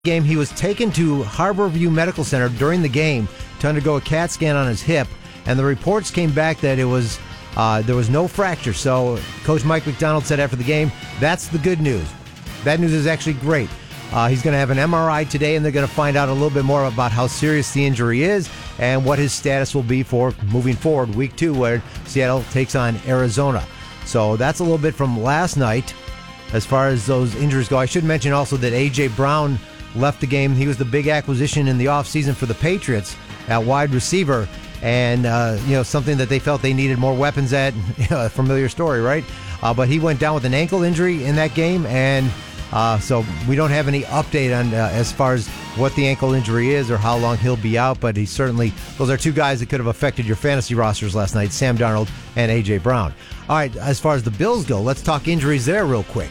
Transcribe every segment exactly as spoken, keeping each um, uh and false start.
game. He was taken to Harborview Medical Center during the game to undergo a CAT scan on his hip, and the reports came back that it was uh, there was no fracture. So Coach Mike McDonald said after the game, that's the good news. That news is actually great. Uh, he's going to have an M R I today, and they're going to find out a little bit more about how serious the injury is and what his status will be for moving forward week two, where Seattle takes on Arizona. So that's a little bit from last night as far as those injuries go. I should mention also that A J. Brown left the game. He was the big acquisition in the offseason for the Patriots at wide receiver, and uh, you know, something that they felt they needed more weapons at. A familiar story, right? Uh, but he went down with an ankle injury in that game, and uh, so we don't have any update on uh, as far as what the ankle injury is or how long he'll be out, but he certainly, those are two guys that could have affected your fantasy rosters last night, Sam Darnold and A J. Brown. All right, as far as the Bills go, let's talk injuries there real quick.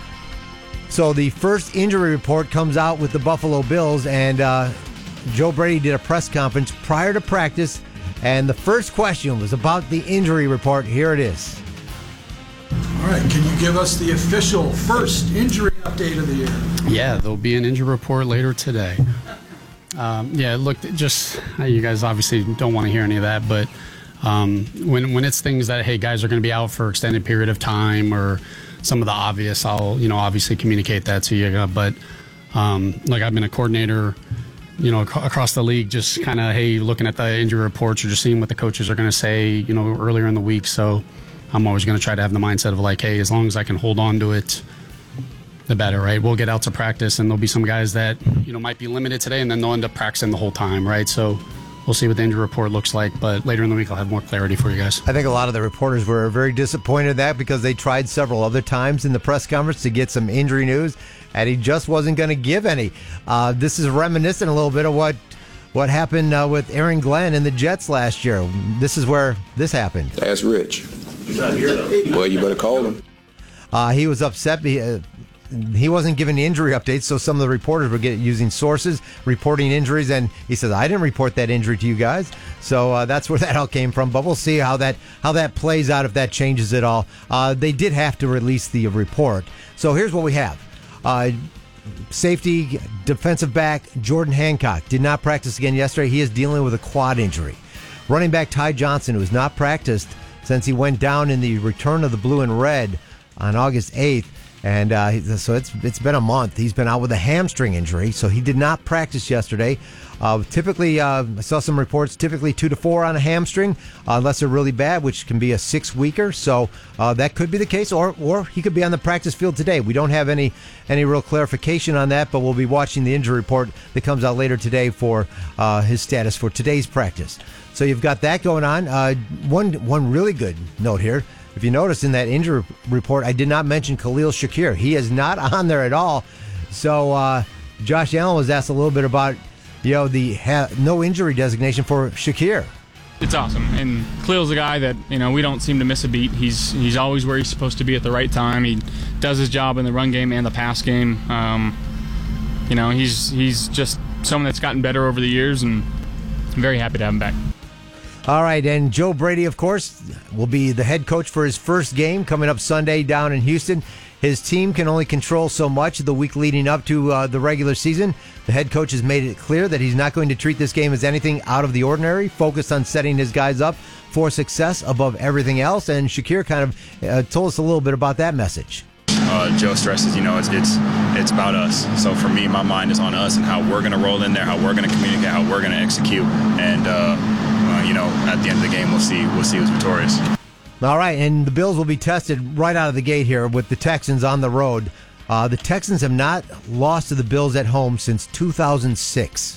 So the first injury report comes out with the Buffalo Bills, and uh, Joe Brady did a press conference prior to practice, and the first question was about the injury report. Here it is. All right, can you give us the official first injury update of the year? Yeah, there'll be an injury report later today. Um, yeah, look, just, you guys obviously don't want to hear any of that, but um, when when it's things that, hey, guys are going to be out for an extended period of time or some of the obvious, I'll, you know, obviously communicate that to you. But, um, like, I've been a coordinator, you know, ac- across the league, just kind of, hey, looking at the injury reports or just seeing what the coaches are going to say, you know, earlier in the week. So I'm always going to try to have the mindset of, like, hey, as long as I can hold on to it, the better, right? We'll get out to practice, and there'll be some guys that, you know, might be limited today, and then they'll end up practicing the whole time, right? So we'll see what the injury report looks like, but later in the week I'll have more clarity for you guys. I think a lot of the reporters were very disappointed in that because they tried several other times in the press conference to get some injury news, and he just wasn't going to give any. Uh, this is reminiscent a little bit of what what happened uh, with Aaron Glenn and the Jets last year. This is where this happened. That's Rich. He's not here, though. Well, you better call him. Uh, he was upset. He, uh, He wasn't giving the injury updates, so some of the reporters were get, using sources, reporting injuries, and he says, I didn't report that injury to you guys. So uh, that's where that all came from, but we'll see how that how that plays out, if that changes at all. Uh, they did have to release the report. So here's what we have. Uh, safety, defensive back, Jordan Hancock did not practice again yesterday. He is dealing with a quad injury. Running back Ty Johnson, who has not practiced since he went down in the return of the blue and red on August eighth. And uh, so it's it's been a month. He's been out with a hamstring injury, so he did not practice yesterday. Uh, typically, uh, I saw some reports, typically two to four on a hamstring, uh, unless they're really bad, which can be a six-weeker. So uh, that could be the case, or or he could be on the practice field today. We don't have any, any real clarification on that, but we'll be watching the injury report that comes out later today for uh, his status for today's practice. So you've got that going on. Uh, one one really good note here. If you notice in that injury report, I did not mention Khalil Shakir. He is not on there at all. So uh, Josh Allen was asked a little bit about, you know, the ha- no injury designation for Shakir. It's awesome, and Khalil's a guy that, you know, we don't seem to miss a beat. He's he's always where he's supposed to be at the right time. He does his job in the run game and the pass game. Um, you know, he's he's just someone that's gotten better over the years, and I'm very happy to have him back. All right, and Joe Brady, of course, will be the head coach for his first game coming up Sunday down in Houston. His team can only control so much the week leading up to uh, the regular season. The head coach has made it clear that he's not going to treat this game as anything out of the ordinary, focused on setting his guys up for success above everything else. And Shakir kind of uh, told us a little bit about that message. Uh, Joe stresses, you know, it's, it's it's about us. So for me, my mind is on us and how we're going to roll in there, how we're going to communicate, how we're going to execute. And, uh, uh, you know, at the end of the game, we'll see we'll see who's victorious. All right, and the Bills will be tested right out of the gate here with the Texans on the road. Uh, the Texans have not lost to the Bills at home since two thousand six.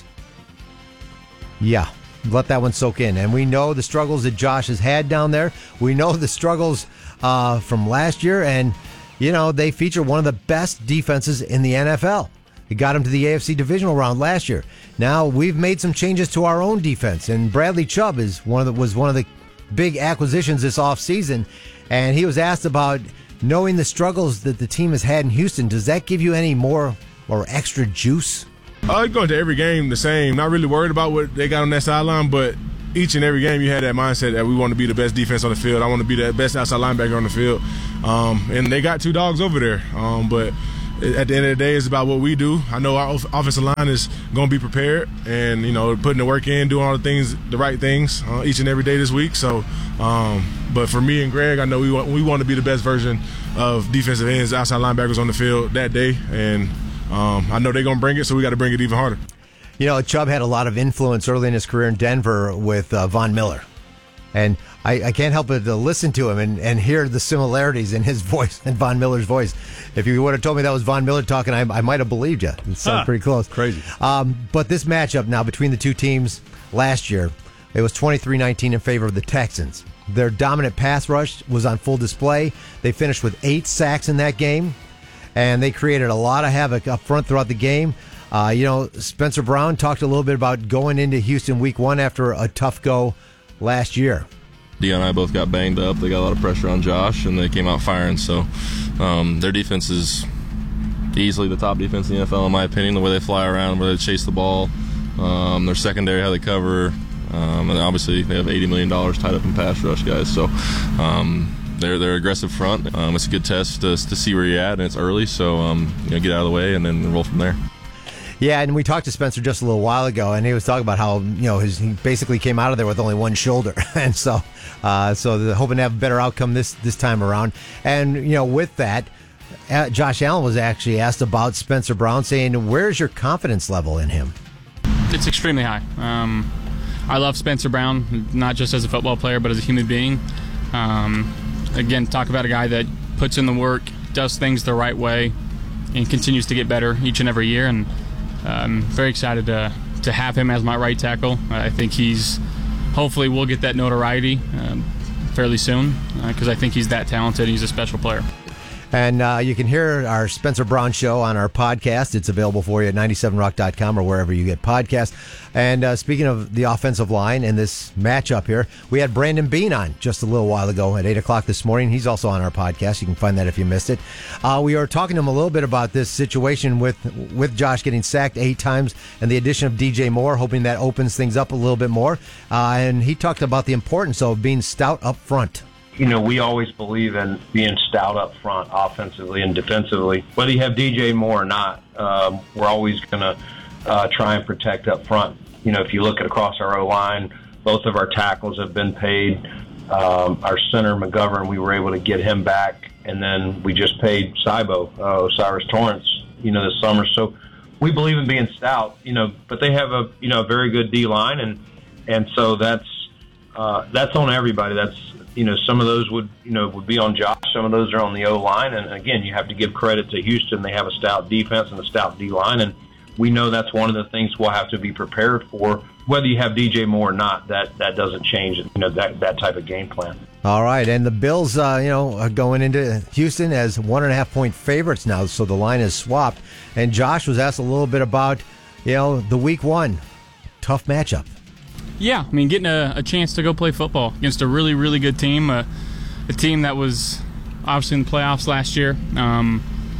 Yeah, let that one soak in. And we know the struggles that Josh has had down there. We know the struggles uh, from last year, and you know, they feature one of the best defenses in the N F L. It got them to the A F C divisional round last year. Now we've made some changes to our own defense, and Bradley Chubb is one of the, was one of the big acquisitions this offseason, and he was asked about knowing the struggles that the team has had in Houston. Does that give you any more or extra juice? I go into every game the same. Not really worried about what they got on that sideline, but each and every game you had that mindset that we want to be the best defense on the field. I want to be the best outside linebacker on the field. Um, and they got two dogs over there. Um, but at the end of the day, it's about what we do. I know our offensive line is going to be prepared and, you know, putting the work in, doing all the things, the right things uh, each and every day this week. So, um, but for me and Greg, I know we want we want to be the best version of defensive ends, outside linebackers on the field that day. And um, I know they're going to bring it, so we got to bring it even harder. You know, Chubb had a lot of influence early in his career in Denver with uh, Von Miller. And I, I can't help but to listen to him and, and hear the similarities in his voice and Von Miller's voice. If you would have told me that was Von Miller talking, I, I might have believed you. It sounded huh, pretty close. Crazy. Um, but this matchup now between the two teams last year, it was twenty-three nineteen in favor of the Texans. Their dominant pass rush was on full display. They finished with eight sacks in that game, and they created a lot of havoc up front throughout the game. Uh, you know, Spencer Brown talked a little bit about going into Houston week one after a tough go last year. Dion and I both got banged up. They got a lot of pressure on Josh, and they came out firing. So um, their defense is easily the top defense in the N F L, in my opinion, the way they fly around, where they chase the ball, um, their secondary, how they cover, um, and obviously they have eighty million dollars tied up in pass rush, guys. So um, they're they're aggressive front. Um, it's a good test to, to see where you're at, and it's early, so um, you know, get out of the way and then roll from there. Yeah, and we talked to Spencer just a little while ago, and he was talking about how, you know, his, he basically came out of there with only one shoulder, and so uh, so they're hoping to have a better outcome this this time around. And you know, with that, uh, Josh Allen was actually asked about Spencer Brown, saying, "Where's your confidence level in him?" It's extremely high. Um, I love Spencer Brown, not just as a football player, but as a human being. Um, again, talk about a guy that puts in the work, does things the right way, and continues to get better each and every year. And I'm very excited to to have him as my right tackle. I think he's hopefully we'll get that notoriety um, fairly soon because uh, I think he's that talented. He's a special player. And uh, you can hear our Spencer Brown show on our podcast. It's available for you at ninety-seven rock dot com or wherever you get podcasts. And uh, speaking of the offensive line and this matchup here, we had Brandon Beane on just a little while ago at eight o'clock this morning. He's also on our podcast. You can find that if you missed it. Uh, we were talking to him a little bit about this situation with, with Josh getting sacked eight times and the addition of D J Moore, hoping that opens things up a little bit more. Uh, and he talked about the importance of being stout up front. You know, we always believe in being stout up front, offensively and defensively. Whether you have D J Moore or not, um, we're always going to uh, try and protect up front. You know, if you look at across our O-line, both of our tackles have been paid. Um, our center, McGovern, we were able to get him back. And then we just paid Cybo, uh, Osiris Torrance, you know, this summer. So we believe in being stout, you know, but they have a, you know, a very good D-line. And, and so that's, uh, that's on everybody. That's, You know, some of those would, you know, would be on Josh. Some of those are on the O-line. And, again, you have to give credit to Houston. They have a stout defense and a stout D-line. And we know that's one of the things we'll have to be prepared for. Whether you have D J Moore or not, that, that doesn't change, you know, that, that type of game plan. All right. And the Bills, uh, you know, are going into Houston as one and a half point favorites now. So the line is swapped. And Josh was asked a little bit about, you know, the week one tough matchup. Yeah, I mean, getting a, a chance to go play football against a really, really good team, uh, a team that was obviously in the playoffs last year. Um,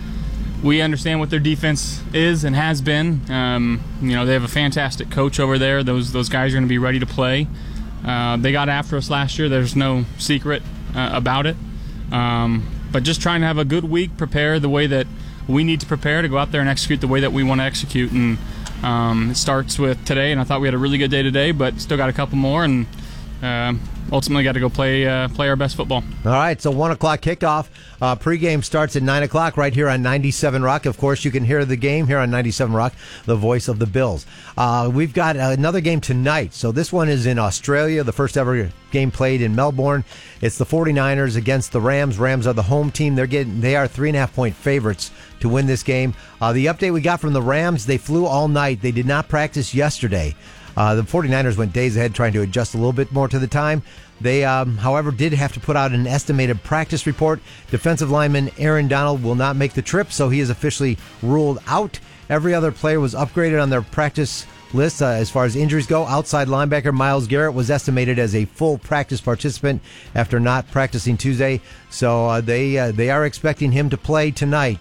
we understand what their defense is and has been. Um, you know, they have a fantastic coach over there. Those those guys are going to be ready to play. Uh, they got after us last year. There's no secret uh, about it. Um, but just trying to have a good week, prepare the way that we need to prepare to go out there and execute the way that we want to execute. And Um, it starts with today, and I thought we had a really good day today, but still got a couple more, and uh, ultimately got to go play uh, play our best football. All right, so one o'clock kickoff. Uh, pregame starts at nine o'clock right here on ninety-seven Rock. Of course, you can hear the game here on ninety-seven Rock, the voice of the Bills. Uh, we've got another game tonight. So this one is in Australia, the first ever game played in Melbourne. It's the forty-niners against the Rams. Rams are the home team. They're getting they are three and a half point favorites to win this game. Uh, the update we got from the Rams, they flew all night. They did not practice yesterday. Uh, the forty-niners went days ahead trying to adjust a little bit more to the time. They, um, however, did have to put out an estimated practice report. Defensive lineman Aaron Donald will not make the trip, so he is officially ruled out. Every other player was upgraded on their practice list uh, as far as injuries go. Outside linebacker Myles Garrett was estimated as a full practice participant after not practicing Tuesday, so uh, they uh, they are expecting him to play tonight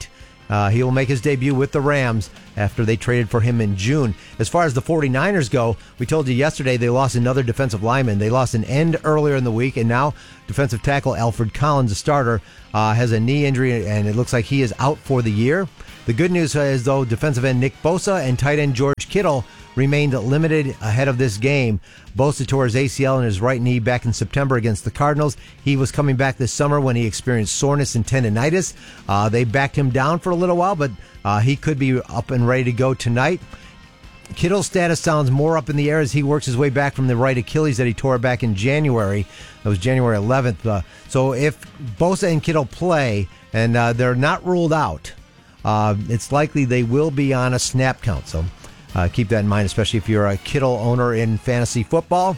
Uh, he will make his debut with the Rams after they traded for him in June. As far as the 49ers go, we told you yesterday they lost another defensive lineman. They lost an end earlier in the week, and now defensive tackle Alfred Collins, a starter, uh, has a knee injury, and it looks like he is out for the year. The good news is, though, defensive end Nick Bosa and tight end George Kittle remained limited ahead of this game. Bosa tore his A C L in his right knee back in September against the Cardinals. He was coming back this summer when he experienced soreness and tendonitis. Uh, they backed him down for a little while, but uh, he could be up and ready to go tonight. Kittle's status sounds more up in the air as he works his way back from the right Achilles that he tore back in January. That was January eleventh. Uh, so if Bosa and Kittle play, and uh, they're not ruled out, uh, it's likely they will be on a snap count. So Uh, keep that in mind, especially if you're a Kittle owner in fantasy football.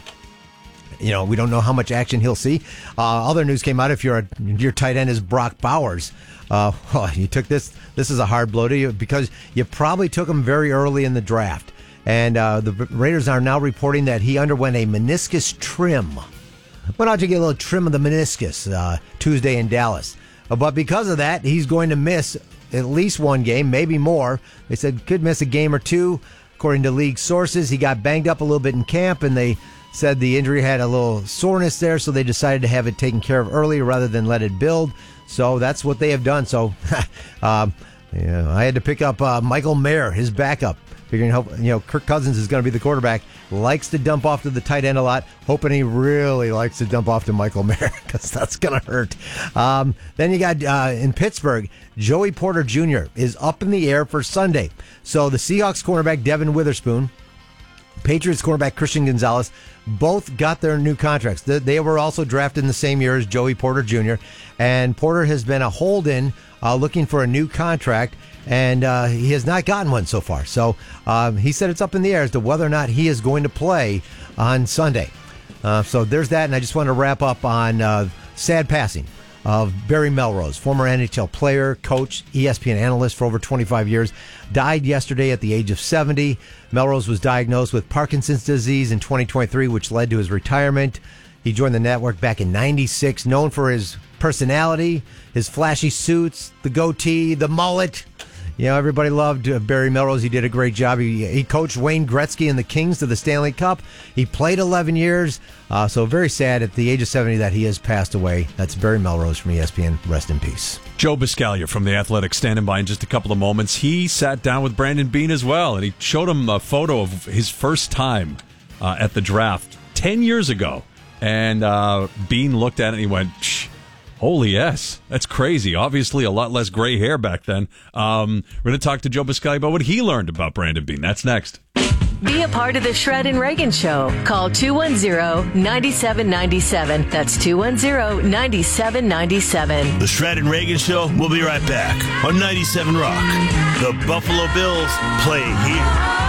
You know, we don't know how much action he'll see. Uh, other news came out if you're a, your tight end is Brock Bowers. Uh, well, you took this. This is a hard blow to you because you probably took him very early in the draft. And uh, the Raiders are now reporting that he underwent a meniscus trim. Why don't you get a little trim of the meniscus uh, Tuesday in Dallas? Uh, but because of that, he's going to miss at least one game, maybe more. They said could miss a game or two. According to league sources, he got banged up a little bit in camp, and they said the injury had a little soreness there, so they decided to have it taken care of early rather than let it build. So that's what they have done. So um, yeah, I had to pick up uh, Michael Mayer, his backup, figuring how, you know, Kirk Cousins is going to be the quarterback. Likes to dump off to the tight end a lot, hoping he really likes to dump off to Michael Mayer because that's going to hurt. Um, then you got uh, in Pittsburgh, Joey Porter Junior is up in the air for Sunday. So the Seahawks cornerback Devin Witherspoon, Patriots cornerback Christian Gonzalez, both got their new contracts. They were also drafted in the same year as Joey Porter Junior And Porter has been a hold-in uh, looking for a new contract, and uh, he has not gotten one so far. So um, he said it's up in the air as to whether or not he is going to play on Sunday. Uh, so there's that, and I just want to wrap up on uh, sad passing of Barry Melrose, former N H L player, coach, E S P N analyst for over twenty-five years, died yesterday at the age of seventy. Melrose was diagnosed with Parkinson's disease in twenty twenty-three, which led to his retirement. He joined the network back in ninety-six, known for his personality, his flashy suits, the goatee, the mullet. You know, everybody loved uh, Barry Melrose. He did a great job. He, he coached Wayne Gretzky and the Kings to the Stanley Cup. He played eleven years. Uh, so very sad at the age of seventy that he has passed away. That's Barry Melrose from E S P N. Rest in peace. Joe Biscaglia from The Athletic standing by in just a couple of moments. He sat down with Brandon Beane as well, and he showed him a photo of his first time uh, at the draft ten years ago. And uh, Beane looked at it and he went, Shh. Holy yes, that's crazy. Obviously, a lot less gray hair back then. Um, we're going to talk to Joe Biscaglia about what he learned about Brandon Beane. That's next. Be a part of the Shred and Reagan Show. Call two one zero, nine seven nine seven. That's two one zero, nine seven nine seven. The Shred and Reagan Show will be right back on ninety-seven Rock. The Buffalo Bills play here.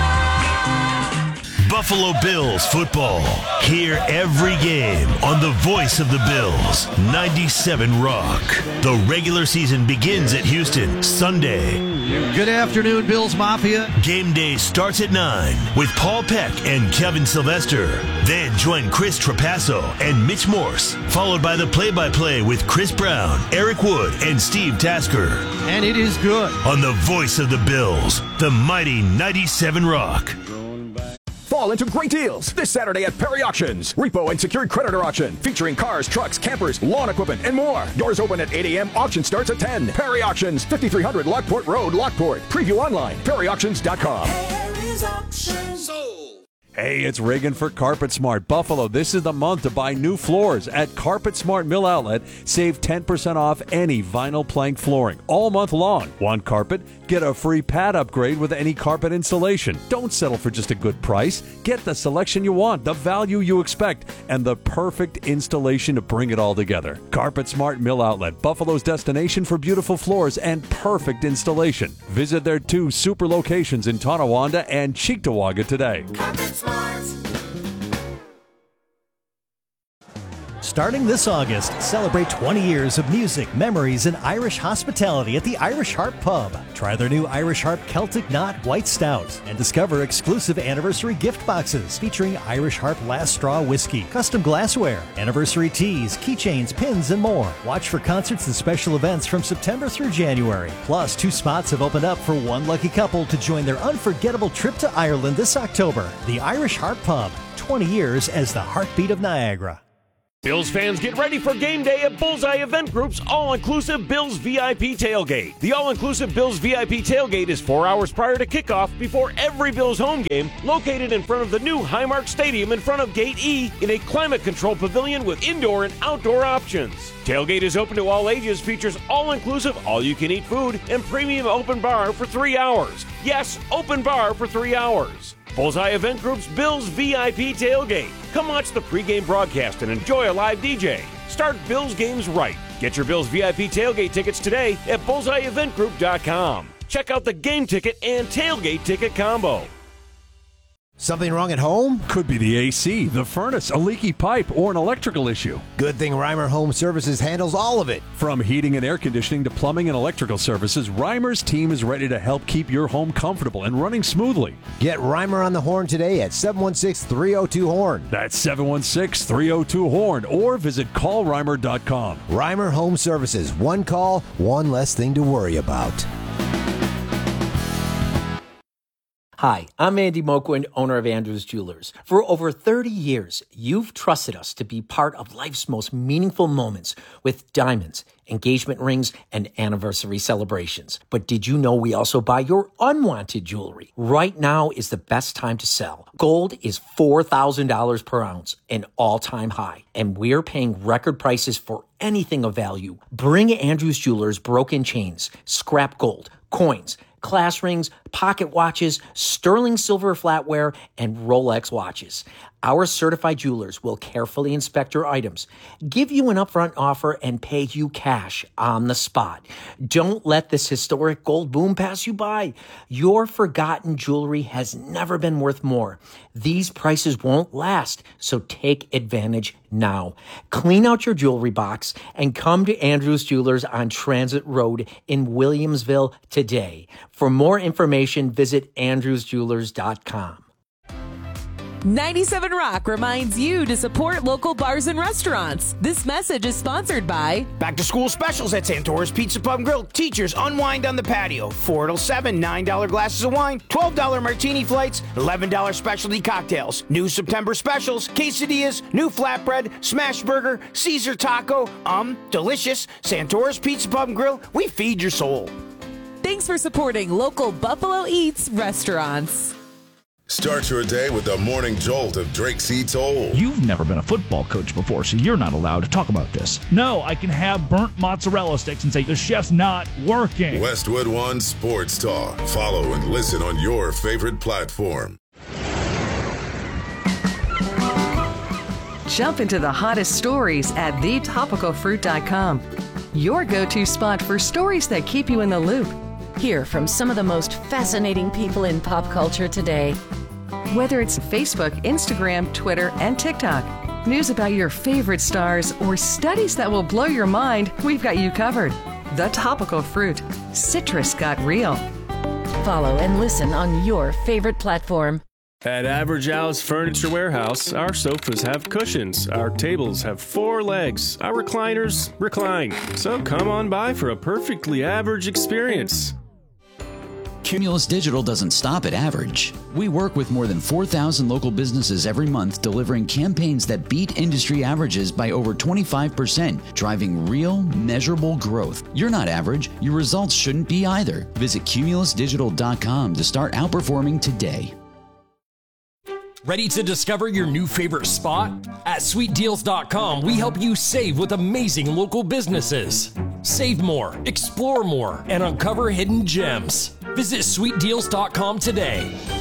Buffalo Bills football. Hear every game on the voice of the Bills, ninety-seven Rock. The regular season begins at Houston Sunday. Good afternoon, Bills Mafia. Game day starts at nine with Paul Peck and Kevin Sylvester. Then join Chris Trapasso and Mitch Morse, followed by the play-by-play with Chris Brown, Eric Wood, and Steve Tasker. And it is good. On the voice of the Bills, the mighty ninety-seven Rock. Fall into great deals this Saturday at Perry Auctions. Repo and secured creditor auction featuring cars, trucks, campers, lawn equipment, and more. Doors open at eight a.m. Auction starts at ten. Perry Auctions, fifty-three hundred Lockport Road, Lockport. Preview online, perry auctions dot com. Perry's Auctions. Hey, it's Reagan for Carpet Smart. Buffalo, this is the month to buy new floors at Carpet Smart Mill Outlet. Save ten percent off any vinyl plank flooring all month long. Want carpet? Get a free pad upgrade with any carpet installation. Don't settle for just a good price. Get the selection you want, the value you expect, and the perfect installation to bring it all together. Carpet Smart Mill Outlet, Buffalo's destination for beautiful floors and perfect installation. Visit their two super locations in Tonawanda and Cheektowaga today. Starting this August, celebrate twenty years of music, memories, and Irish hospitality at the Irish Harp Pub. Try their new Irish Harp Celtic Knot White Stout and discover exclusive anniversary gift boxes featuring Irish Harp Last Straw whiskey, custom glassware, anniversary teas, keychains, pins, and more. Watch for concerts and special events from September through January. Plus, two spots have opened up for one lucky couple to join their unforgettable trip to Ireland this October. The Irish Harp Pub, twenty years as the heartbeat of Niagara. Bills fans, get ready for game day at Bullseye Event Group's all-inclusive Bills V I P Tailgate. The all-inclusive Bills V I P Tailgate is four hours prior to kickoff before every Bills home game, located in front of the new Highmark Stadium in front of Gate E in a climate-controlled pavilion with indoor and outdoor options. Tailgate is open to all ages, features all-inclusive, all-you-can-eat food, and premium open bar for three hours. Yes, open bar for three hours. Bullseye Event Group's Bills V I P Tailgate. Come watch the pregame broadcast and enjoy a live D J. Start Bills games right. Get your Bills V I P Tailgate tickets today at bullseye event group dot com. Check out the game ticket and tailgate ticket combo. Something wrong at home? Could be the A C, the furnace, a leaky pipe, or an electrical issue. Good thing Reimer Home Services handles all of it. From heating and air conditioning to plumbing and electrical services, Reimer's team is ready to help keep your home comfortable and running smoothly. Get Reimer on the horn today at seven one six, three oh two, horn. That's seven one six, three oh two, horn, or visit call reimer dot com. Reimer Home Services. One call, one less thing to worry about. Hi, I'm Andy Moquin, owner of Andrews Jewelers. For over thirty years, you've trusted us to be part of life's most meaningful moments with diamonds, engagement rings, and anniversary celebrations. But did you know we also buy your unwanted jewelry? Right now is the best time to sell. Gold is four thousand dollars per ounce, an all-time high, and we're paying record prices for anything of value. Bring Andrews Jewelers broken chains, scrap gold, coins, class rings, pocket watches, sterling silver flatware, and Rolex watches. Our certified jewelers will carefully inspect your items, give you an upfront offer, and pay you cash on the spot. Don't let this historic gold boom pass you by. Your forgotten jewelry has never been worth more. These prices won't last, so take advantage now. Clean out your jewelry box and come to Andrews Jewelers on Transit Road in Williamsville today. For more information, visit andrews jewelers dot com. ninety-seven Rock reminds you to support local bars and restaurants. This message is sponsored by Back to school specials at Santora's Pizza Pub and Grill. Teachers unwind on the patio. four till seven, nine dollar glasses of wine, twelve dollar martini flights, eleven dollar specialty cocktails. New September specials, quesadillas, new flatbread, smash burger, Caesar taco. Um, delicious. Santora's Pizza Pub and Grill. We feed your soul. Thanks for supporting local Buffalo Eats restaurants. Start your day with the morning jolt of Drake C. Toll. You've never been a football coach before, so you're not allowed to talk about this. No, I can have burnt mozzarella sticks and say the chef's not working. Westwood One Sports Talk. Follow and listen on your favorite platform. Jump into the hottest stories at the topical fruit dot com. Your go-to spot for stories that keep you in the loop. Hear from some of the most fascinating people in pop culture today. Whether it's Facebook, Instagram, Twitter, and TikTok, news about your favorite stars, or studies that will blow your mind, we've got you covered. The Topical Fruit. Citrus got real. Follow and listen on your favorite platform. At Average Al's Furniture Warehouse, our sofas have cushions, our tables have four legs, our recliners recline. So come on by for a perfectly average experience. Cumulus Digital doesn't stop at average. We work with more than four thousand local businesses every month, delivering campaigns that beat industry averages by over twenty-five percent, driving real, measurable growth. You're not average. Your results shouldn't be either. Visit cumulus digital dot com to start outperforming today. Ready to discover your new favorite spot? At sweet deals dot com, we help you save with amazing local businesses. Save more, explore more, and uncover hidden gems. Visit sweet deals dot com today.